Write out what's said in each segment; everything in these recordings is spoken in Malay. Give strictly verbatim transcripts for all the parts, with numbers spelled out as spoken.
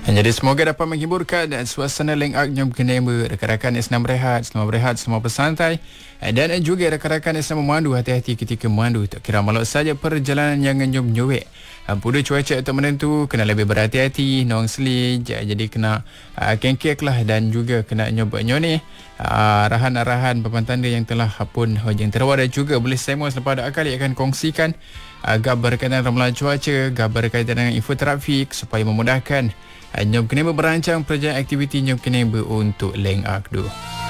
Jadi semoga dapat menghiburkan dan suasana lengak nyom kenema rakan-rakan yang senang berehat, senang berehat, semua bersantai dan juga rakan-rakan yang senang memandu, hati-hati ketika memandu. Tak kira malam saja perjalanan yang nyom nyuwek. Pudu cuaca untuk menentu, kena lebih berhati-hati, nong selij, jadi kena uh, kengkek lah dan juga kena nyoba nyone uh, arahan-arahan papan tanda yang telah pun yang terawal dan juga boleh semua selepas ada kali akan kongsikan uh, gambar berkaitan ramalan cuaca, gambar berkaitan dengan info trafik supaya memudahkan Nyom kena berancang perjalanan aktiviti nyom kena untuk Leng Akdu.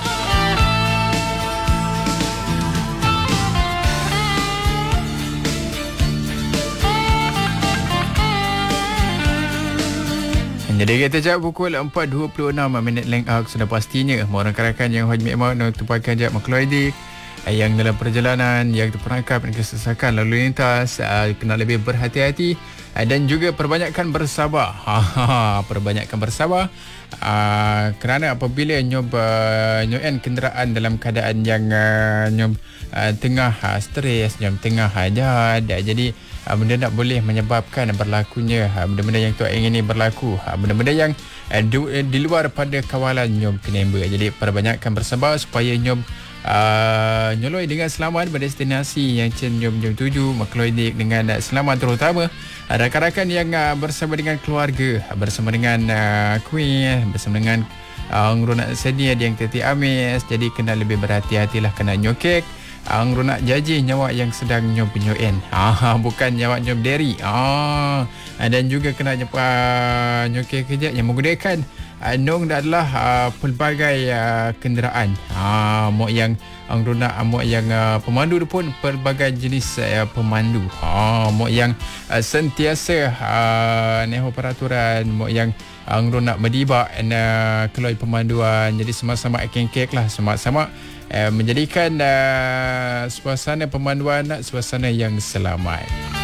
Jadi kita jawab pukul empat dua puluh enam minit Leng Ak sudah pastinya. Mohon rakan-rakan yang hormat mahu tumpahkan jawab makluadik yang dalam perjalanan yang terperangkap dengan kesesakan lalu lintas uh, kena lebih berhati-hati uh, dan juga perbanyakkan bersabar. Perbanyakkan bersabar uh, kerana apabila nyob uh, nyoen kenderaan dalam keadaan yang uh, nyob uh, tengah uh, stres, nyob tengah hajat, uh, jadi uh, benda nak boleh menyebabkan berlakunya uh, benda-benda yang tuan ingin ini berlaku, uh, benda-benda yang uh, di, di luar pada kawalan nyob kenemba. Jadi perbanyakkan bersabar supaya nyob Uh, nyoloi dengan selamat berdestinasi yang cen jom jom tuju, makluadik dengan uh, selamat, terutama uh, rakan-rakan yang uh, bersama dengan keluarga, uh, bersama dengan uh, Queen, bersama dengan uh, Ngerunak sedia yang teti amis. Jadi kena lebih berhati-hatilah, kena nyokek uh, Ngerunak jaji nyawa yang sedang nyom penyoen, ah, bukan nyawa nyom deri, ah, dan juga kena uh, nyokek kejap yang menggunakan Uh, Nong adalah uh, pelbagai uh, kenderaan. Uh, Mok yang Angruna, uh, mok yang uh, pemandu pun pelbagai jenis uh, pemandu. Uh, Mok yang uh, sentiasa uh, neho peraturan, mok yang Angruna berdibak dan uh, keluar pemanduan. Jadi sama-sama kengkek lah, sama-sama uh, menjadikan uh, suasana pemanduan suasana yang selamat.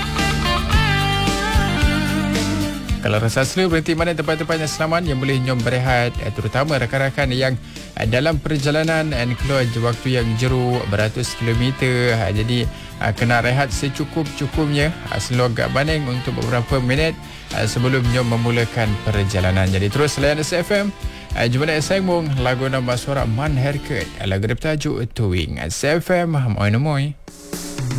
Kalau rasa slow, berhenti mana tempat-tempat yang selamat yang boleh nyom berehat, terutama rakan-rakan yang dalam perjalanan dan keluar waktu yang jeruk beratus kilometer. Jadi kena rehat secukup-cukupnya, slow agak banding untuk beberapa minit sebelum nyom memulakan perjalanan. Jadi terus layan S F M. Jumpa dengan sambung lagu nama suara Man Haircut, lagu bertajuk Towing. S F M, moi moi.